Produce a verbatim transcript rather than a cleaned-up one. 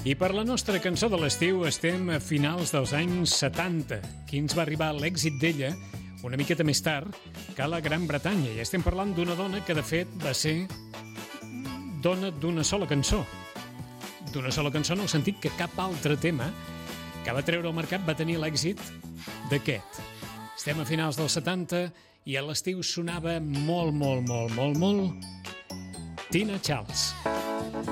I per la nostra cançó de l'estiu estem a finals dels anys setanta. Qui ens va arribar l'èxit d'ella una miqueta més tard que a la Gran Bretanya. I estem parlant d'una dona que, de fet, va ser dona d'una sola cançó. D'una sola cançó en el sentit que cap altre tema que va treure al mercat va tenir l'èxit d'aquest. Estem a finals dels setanta i a l'estiu sonava molt, molt, molt, molt, molt Tina Charles.